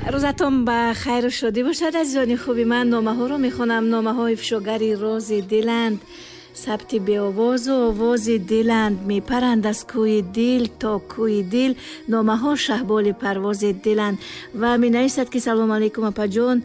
روزتون با خیر و شادی باشد عزیزان خوبی. من نامه ها رو میخونم. نامه های افشاگری راز دلند، ثبت به آواز و آواز دلند، میپرند از کوی دل تا کوی دل. نامه ها شهبال پرواز دلند و می نویسد که سلام علیکم اپا جان،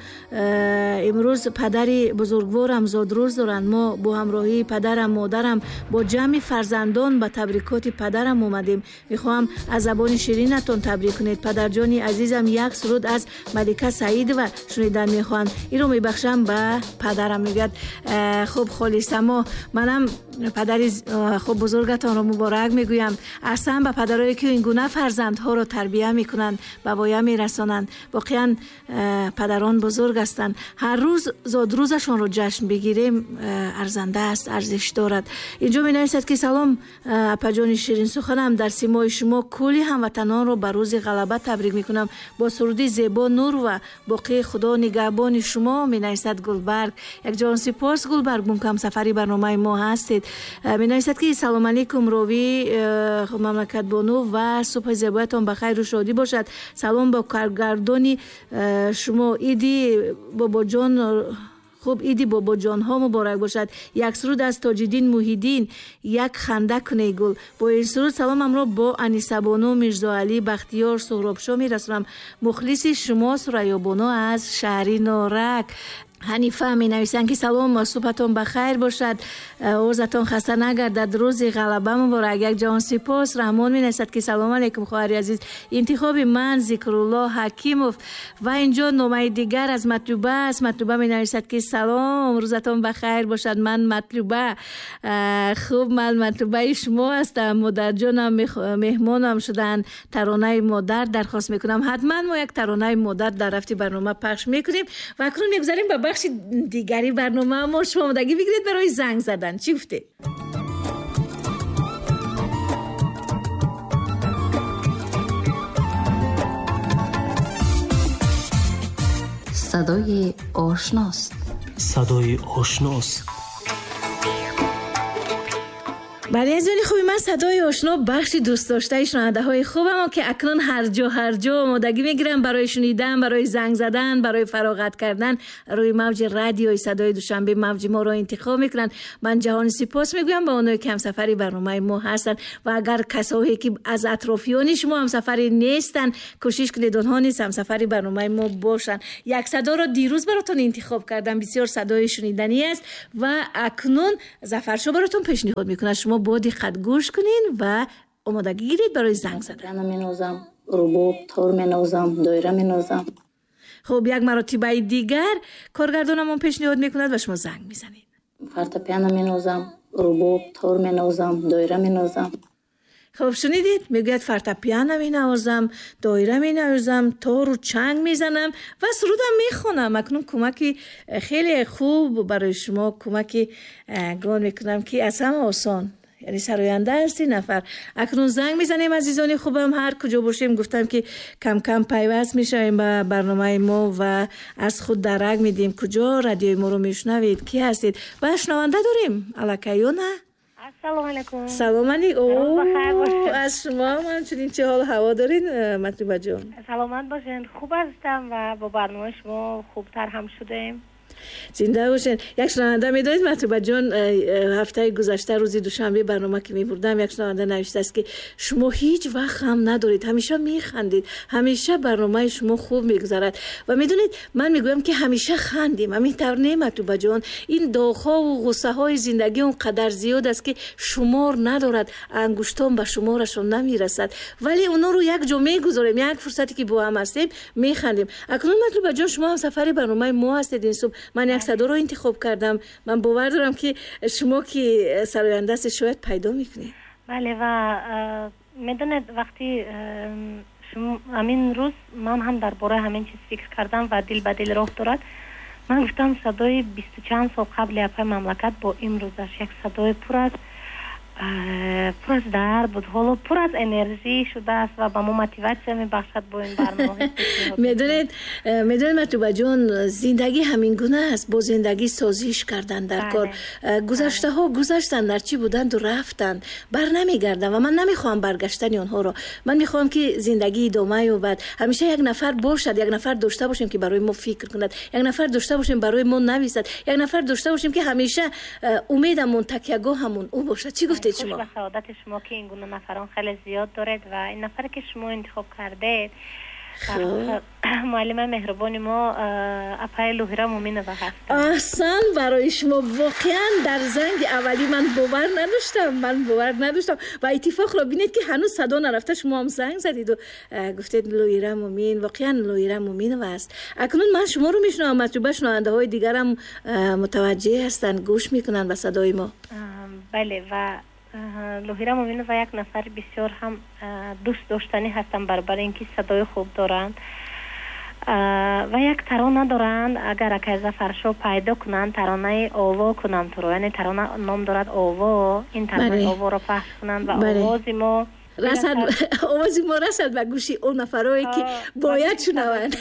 امروز پدری بزرگوارم زادروز دارند. ما با همراهی پدرم مادرم با جمع فرزندان به تبریکات پدرم اومدیم. میخوام از زبان شیرینتون تبریک کنید. پدر جانی عزیزم یک سرود از ملکه سعید و شنیدن میخوام. این رو میبخشم به پدرم. میگد خوب خالصما، منم پدری خوب بزرگتان رو مبارک میگویم. اصلا به پدرایی که این گونه فرزندها رو تربیت میکنن به وایه میرسانند. واقعا پدران بزرگ هستند. هر روز زادروزشون رو جشن بگیریم ارزنده است، ارزش دارد. اینجا می نویسد که سلام اپا جان شیرین سخنم، در سیمای شما کلی هموطنان رو به روز غلبه تبریک میکنم. با سرودی زیبا نور و باقی خدا نگهبان شما. می نویسد گلبرگ. یک جان سپاس گلبرگ، ممکن سفری برنامه ما هستید. می نویسد که سلام علیکم راوی مملکت بانو و صبح زیبایتان بخیر و شادی باشد. سلام با کارگردانی شما. ایدی بابا جان خوب، ایدی بابا جان ها مبارک باشد. یک سرود از تاج‌الدین موحیدین، یک خنده کنه گل. با این سرود سلامم را با انیسه بانو، میرزا علی بختیار، سهراب شاه میرسونم. مخلص شما سریا بانو از شهری نارک. حنیفه می نویسند که سلام، صبحتون بخیر باشد، روزتون خسته نگردد، روز غلبه مبارک. یک جان سپاس. رحمان می نویسد که سلام علیکم خواهر عزیز، انتخاب من ذکرالله حکیموف. و اینجا نامه دیگر از مطلوبه است. مطلوبه می نویسد که سلام، روزتون بخیر باشد. من مطلوبه. خوب، من مطلوبه شما هستم. مادر جانم مهمانم شدن. ترانه مادر درخواست میکنم. حتما ما یک ترانه مادر در رفتی برنامه پخش میکنیم. و اکنون میگذاریم به بخش دیگری برنامه. ما شما آمادگی بگیرید برای زنگ زدن. چی گفته؟ صدای آشناست. صدای آشناست. بله عزیزان خوبی، من صدای آشنا بخش دوست داشته شنونده های خوبم که اکنون هر جا آمادگی میگیرم برای شنیدن، برای زنگ زدن، برای فراغت کردن روی موج رادیوی صدای دوشنبه. موج ما را انتخاب میکنن. من جهان سپاس میگویم به اونایی که همسفری برنامه ما هستن. و اگر کسایی که از اطرافیان شما همسفری نیستن، کوشش کنید اونها نیز همسفری برنامه ما باشن. یک صدا را دیروز براتون انتخاب کردم، بسیار صدای شنیدنی است و اکنون ظفرشو براتون پیشنهاد میکنم. شما با دقت گوش کنین و آمادگی گیرید برای زنگ زدن. پیانو مینوزم، رباب، تار مینوزم، دایره مینوزم. خب یک مرتبه دیگر کارگردانمون پیشنهاد میکند و شما زنگ میزنید. فورتپیانو مینوزم، رباب، تار مینوزم، دایره مینوزم. خب شنیدید؟ میگوید فورتپیانو مینوزم، دایره مینوزم، تار و چنگ میزنم و سرودم میخونم. اکنون کمکی خیلی خوب برای شما کمکی گون میکنم که اصلا آسان، یعنی سراینده هستی نفر. اکنون زنگ میزنیم عزیزانی خوبم، هر کجا باشیم. گفتم که کم کم پیوست میشیم به برنامه ما و از خود درک میدیم کجا رادیوی ما رو میشنوید، کی هستید و شنونده داریم الکیو نه. سلام علیکم. سلام علیکم. از شما من چنین چه حال هوا دارین مطلوبه جان؟ سلامت باشین. خوب هستم و با برنامه شما خوبتر هم شدیم. زنده باشین. یک شنونده میدونید مطلوبه جان، هفته گذشته روزی دوشنبه برنامه که میبردم یک شنونده نوشته است که شما هیچ وقت غم ندارید، همیشه میخندید، همیشه برنامه شما خوب میگذرد. و میدونید من میگویم که همیشه خندیم. همین طور نه مطلوبه جان، این داغ‌ها و غصه های زندگی اون قدر زیاد است که شمار ندارد، انگشتان به شمارشون نمیرسد، ولی اونا رو یک جا میگذاریم. یک فرصتی که با هم هستیم میخندیم. اکنون مطلوبه جان شما هم سفری برنامه ما هستید. این صبح من یک صدا رو انتخاب کردم. من باور دارم که شما که سراینده است شاید پیدا میکنید. بله و میدونید وقتی شما همین روز من هم درباره همین چیز فکر کردم و دل به دل راه دارد. من گفتم صدای 20 چند سال قبل اپای مملکت با امروزش یک صدای پر از پر از درد بود، حالا پر از انرژی شده است و به ما موتیواسیون میبخشد با این برنامه. میدونید مطلوبه جان، زندگی همین گونه است، با زندگی سازش کردن در کار. گذشته ها گذشتن، در چی بودند و رفتند، بر نمیگردن و من نمیخوام برگشتن اونها رو. من میخوام که زندگی ادامه یابد. همیشه یک نفر باشد، یک نفر داشته باشیم که برای ما فکر کند، یک نفر داشته باشیم برای ما نویسد، یک نفر داشته باشیم که همیشه امیدمون تکیه‌گاهمون او باشد. چی گفتید شما؟ خوش به سعادت شما که این گونه نفران خیلی زیاد دارید و این نفر که شما انتخاب کردید معلم مهربان ما اپای لوهیرا مومینووا هستند. احسن برای شما. واقعا در زنگ اولی من باور نداشتم و اتفاق را بینید که هنوز صدا نرفته شما هم زنگ زدید و گفتید لوهیرا مومین. واقعا لوهیرا مومینووا است. اکنون من شما رو میشنوم، مطلوبه شنونده های دیگر هم متوجه هستند، گوش میکنن به صدای ما. بله و لوهیرا مومینووا یک نفر بسیار هم دوست داشتنی هستند برای اینکه صدای خوب دارند و یک ترانه دارند. اگر که ظفرشو پیدا کنند ترانه آوا کنم تو رو، یعنی ترانه نام دارد آوا، این ترانه آوا رو پخش کنند و آواز ما رسد به گوشی اون نفرایی که باید شنوند.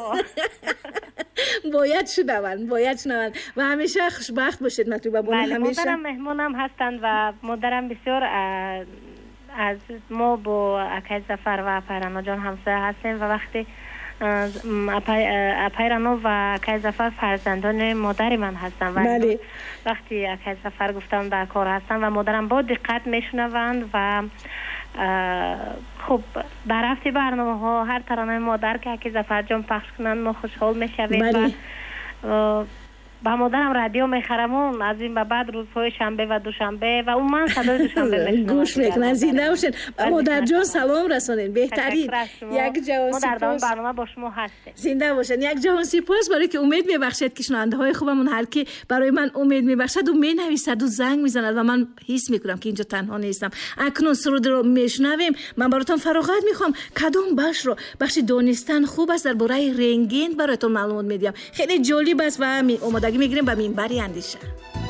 باید شنوند و همیشه خوشبخت باشید. مطلوبه همیشه مادرم مهمانم هستند و مادرم بسیار از ما با اکای ظفر و اپای جان همسایه هستیم و وقتی اپای رنا و اکای ظفر فرزندان مادر من هستن و وقتی اکای ظفر گفتم در کار هستن و مادرم با دقت میشنوند و خب در رفتی برنامه ها هر ترانه مادر که اکای ظفر جان پخش کنند ما خوشحال میشویم و با مادرم رادیو میخرم از این به بعد روزهای شنبه و دوشنبه و اون من صدای دوشنبه میشنوم. گوش میکنن. زنده باشین. مادر جان سلام رسونین. بهترین. یک جهان سپاس. در برنامه با شما هستیم. زنده باشین. یک جهان سپاس برای که امید میبخشید که شنونده های خوبمون هر کی برای من امید میبخشد و مینویسد و زنگ میزند و من حس میکنم که اینجا تنها نیستم. اکنون سرود رو میشنویم. من براتون فراغت میخوام کدوم بخش دانستن خوب است درباره رنگین براتون معلومات میدم. خیلی جالب است و آمادگی میگیریم به منبر اندیشه.